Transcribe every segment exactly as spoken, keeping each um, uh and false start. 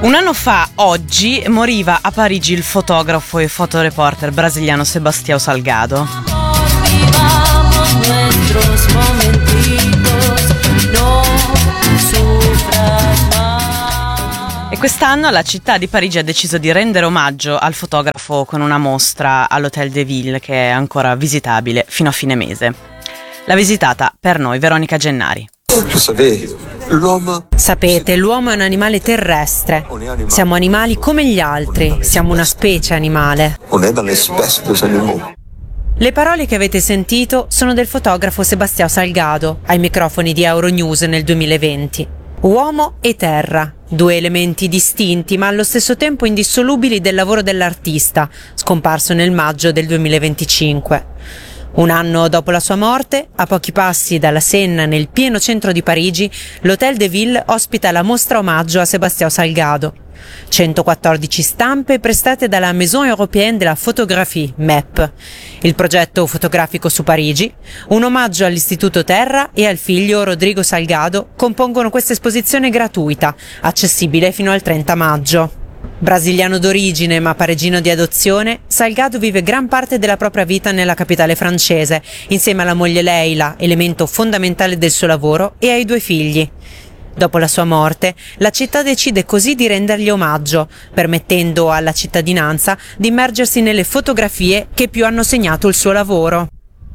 Un anno fa, oggi, moriva a Parigi il fotografo e fotoreporter brasiliano Sebastião Salgado. E quest'anno la città di Parigi ha deciso di rendere omaggio al fotografo con una mostra all'Hôtel de Ville che è ancora visitabile fino a fine mese. L'ha visitata per noi Veronica Gennari. Sapete, l'uomo è un animale terrestre. Siamo animali come gli altri, siamo una specie animale. Le parole che avete sentito sono del fotografo Sebastião Salgado ai microfoni di Euronews nel duemilaventi. Uomo e terra, due elementi distinti ma allo stesso tempo indissolubili del lavoro dell'artista, scomparso nel maggio del duemilaventicinque. Un anno dopo la sua morte, a pochi passi dalla Senna, nel pieno centro di Parigi, l'Hôtel de Ville ospita la mostra omaggio a Sebastião Salgado. centoquattordici stampe prestate dalla Maison Européenne de la Photographie, M E P, il progetto fotografico su Parigi. Un omaggio all'Istituto Terra e al figlio Rodrigo Salgado compongono questa esposizione gratuita, accessibile fino al trenta maggio. Brasiliano d'origine ma parigino di adozione, Salgado vive gran parte della propria vita nella capitale francese, insieme alla moglie Leila, elemento fondamentale del suo lavoro, e ai due figli. Dopo la sua morte, la città decide così di rendergli omaggio, permettendo alla cittadinanza di immergersi nelle fotografie che più hanno segnato il suo lavoro.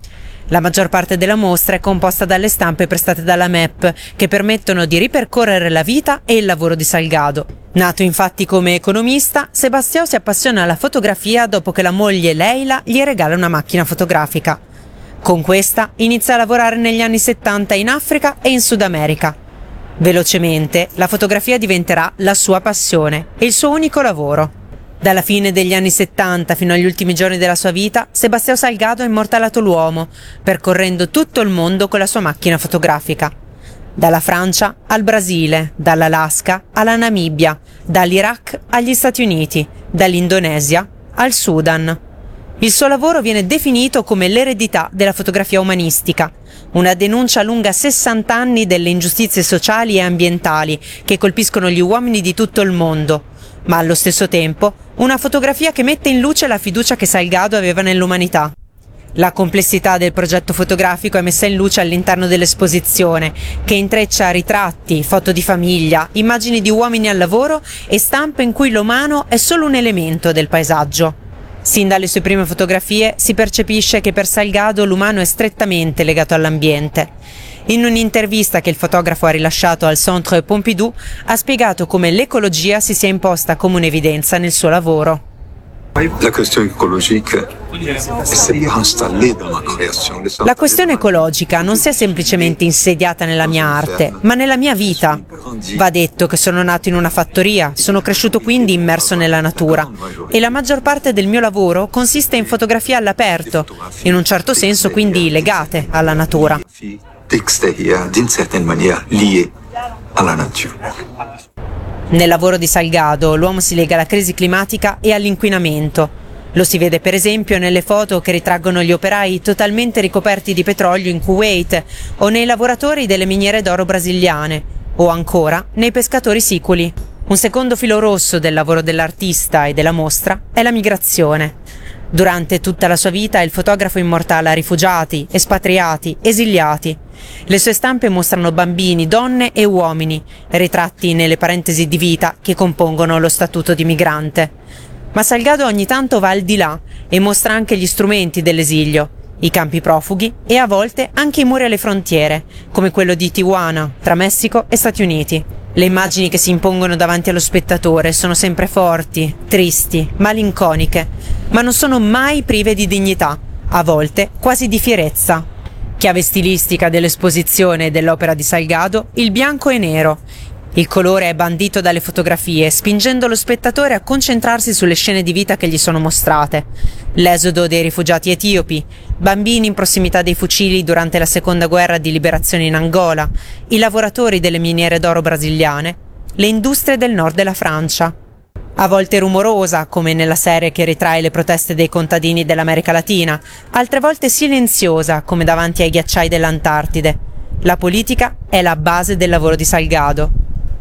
La maggior parte della mostra è composta dalle stampe prestate dalla M E P, che permettono di ripercorrere la vita e il lavoro di Salgado. Nato infatti come economista, Sebastião si appassiona alla fotografia dopo che la moglie Leila gli regala una macchina fotografica. Con questa inizia a lavorare negli anni settanta in Africa e in Sud America. Velocemente, la fotografia diventerà la sua passione e il suo unico lavoro. Dalla fine degli anni settanta fino agli ultimi giorni della sua vita, Sebastião Salgado ha immortalato l'uomo, percorrendo tutto il mondo con la sua macchina fotografica. Dalla Francia al Brasile, dall'Alaska alla Namibia, dall'Iraq agli Stati Uniti, dall'Indonesia al Sudan. Il suo lavoro viene definito come l'eredità della fotografia umanistica, una denuncia lunga sessanta anni delle ingiustizie sociali e ambientali che colpiscono gli uomini di tutto il mondo, ma allo stesso tempo una fotografia che mette in luce la fiducia che Salgado aveva nell'umanità. La complessità del progetto fotografico è messa in luce all'interno dell'esposizione, che intreccia ritratti, foto di famiglia, immagini di uomini al lavoro e stampe in cui l'umano è solo un elemento del paesaggio. Sin dalle sue prime fotografie si percepisce che per Salgado l'umano è strettamente legato all'ambiente. In un'intervista che il fotografo ha rilasciato al Centre Pompidou, ha spiegato come l'ecologia si sia imposta come un'evidenza nel suo lavoro. La questione ecologica La questione ecologica non si è semplicemente insediata nella mia arte, ma nella mia vita. Va detto che sono nato in una fattoria, sono cresciuto quindi immerso nella natura e la maggior parte del mio lavoro consiste in fotografie all'aperto, in un certo senso quindi legate alla natura. Nel lavoro di Salgado l'uomo si lega alla crisi climatica e all'inquinamento. Lo si vede per esempio nelle foto che ritraggono gli operai totalmente ricoperti di petrolio in Kuwait o nei lavoratori delle miniere d'oro brasiliane o ancora nei pescatori siculi. Un secondo filo rosso del lavoro dell'artista e della mostra è la migrazione. Durante tutta la sua vita il fotografo immortala rifugiati, espatriati, esiliati. Le sue stampe mostrano bambini, donne e uomini, ritratti nelle parentesi di vita che compongono lo statuto di migrante. Ma Salgado ogni tanto va al di là e mostra anche gli strumenti dell'esilio, i campi profughi e a volte anche i muri alle frontiere, come quello di Tijuana, tra Messico e Stati Uniti. Le immagini che si impongono davanti allo spettatore sono sempre forti, tristi, malinconiche, ma non sono mai prive di dignità, a volte quasi di fierezza. Chiave stilistica dell'esposizione e dell'opera di Salgado, il bianco e nero. Il colore è bandito dalle fotografie, spingendo lo spettatore a concentrarsi sulle scene di vita che gli sono mostrate. L'esodo dei rifugiati etiopi, bambini in prossimità dei fucili durante la seconda guerra di liberazione in Angola, i lavoratori delle miniere d'oro brasiliane, le industrie del nord della Francia. A volte rumorosa, come nella serie che ritrae le proteste dei contadini dell'America Latina, altre volte silenziosa, come davanti ai ghiacciai dell'Antartide. La politica è la base del lavoro di Salgado.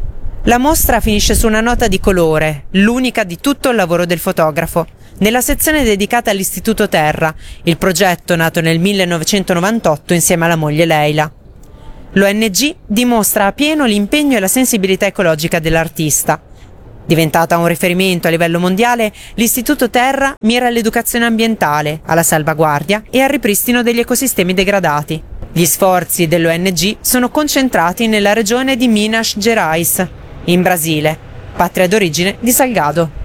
La mostra finisce su una nota di colore, l'unica di tutto il lavoro del fotografo, nella sezione dedicata all'Istituto Terra, il progetto nato nel millenovecentonovantotto insieme alla moglie Leila. L'O N G dimostra a pieno l'impegno e la sensibilità ecologica dell'artista. Diventata un riferimento a livello mondiale, l'Istituto Terra mira all'educazione ambientale, alla salvaguardia e al ripristino degli ecosistemi degradati. Gli sforzi dell'O N G sono concentrati nella regione di Minas Gerais, in Brasile, patria d'origine di Salgado.